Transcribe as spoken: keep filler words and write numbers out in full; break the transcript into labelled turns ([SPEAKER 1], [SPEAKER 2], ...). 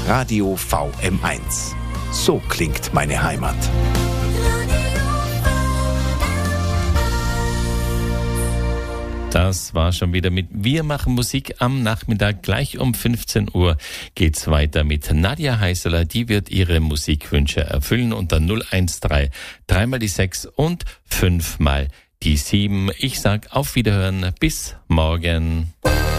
[SPEAKER 1] Radio V M eins. So klingt meine Heimat.
[SPEAKER 2] Das war schon wieder mit Wir machen Musik am Nachmittag. Gleich um fünfzehn Uhr geht's weiter mit Nadja Heißeler. Die wird ihre Musikwünsche erfüllen unter null eins drei, dreimal die sechs und fünfmal die sieben. Ich sag auf Wiederhören. Bis morgen.